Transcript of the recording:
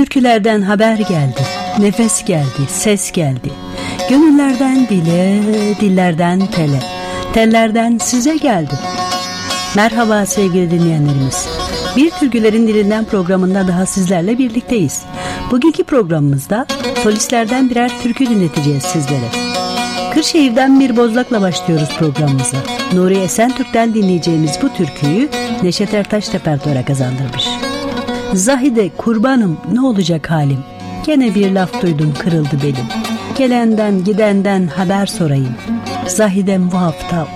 Türkülerden haber geldi, nefes geldi, ses geldi. Gönüllerden dile, dillerden tele, tellerden size geldi. Merhaba sevgili dinleyenlerimiz. Bir Türkülerin Dilinden programında daha sizlerle birlikteyiz. Bugünkü programımızda solistlerden birer türkü dinleteceğiz sizlere. Kırşehir'den bir bozlakla başlıyoruz programımıza. Nuri Esentürk'ten dinleyeceğimiz bu türküyü Neşet Ertaş repertuara kazandırmış. Zahide kurbanım ne olacak halim? Gene bir laf duydum kırıldı belim. Gelenden gidenden haber sorayım. Zahidem bu hafta